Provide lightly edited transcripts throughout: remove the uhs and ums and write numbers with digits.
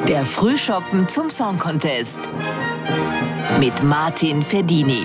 Der Frühschoppen zum Song Contest mit Martin Ferdini.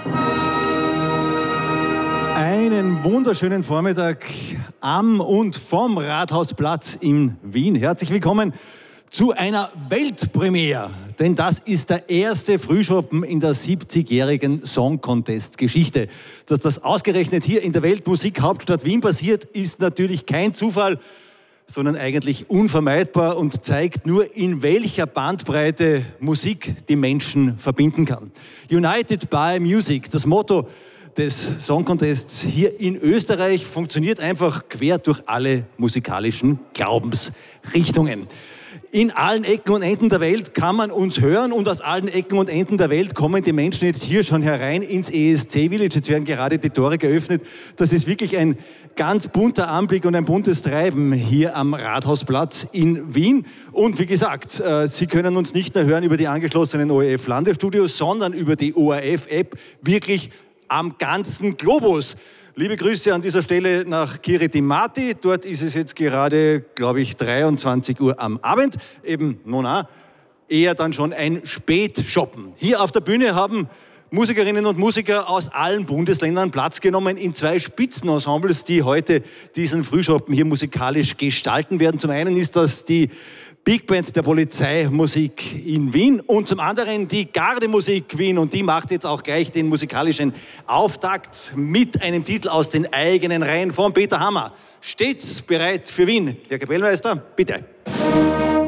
Einen wunderschönen Vormittag am und vom Rathausplatz in Wien. Herzlich willkommen zu einer Weltpremiere, denn das ist der erste Frühschoppen in der 70-jährigen Song Contest Geschichte. Dass das ausgerechnet hier in der Weltmusikhauptstadt Wien passiert, ist natürlich kein Zufall, sondern eigentlich unvermeidbar und zeigt nur, in welcher Bandbreite Musik die Menschen verbinden kann. United by Music, das Motto des Song Contests hier in Österreich, funktioniert einfach quer durch alle musikalischen Glaubensrichtungen. In allen Ecken und Enden der Welt kann man uns hören und aus allen Ecken und Enden der Welt kommen die Menschen jetzt hier schon herein ins ESC Village. Jetzt werden gerade die Tore geöffnet. Das ist wirklich ein ganz bunter Anblick und ein buntes Treiben hier am Rathausplatz in Wien. Und wie gesagt, Sie können uns nicht nur hören über die angeschlossenen ORF-Landesstudios, sondern über die ORF-App wirklich am ganzen Globus. Liebe Grüße an dieser Stelle nach Kiriti Mati. Dort ist es jetzt gerade, glaube ich, 23 Uhr am Abend. Eben, eher dann schon ein Spätshoppen. Hier auf der Bühne haben Musikerinnen und Musiker aus allen Bundesländern Platz genommen in zwei Spitzenensembles, die heute diesen Frühschoppen hier musikalisch gestalten werden. Zum einen ist das die Big Band der Polizeimusik in Wien und zum anderen die Gardemusik Wien, und die macht jetzt auch gleich den musikalischen Auftakt mit einem Titel aus den eigenen Reihen von Peter Hammer. Stets bereit für Wien. Der Kapellmeister, bitte.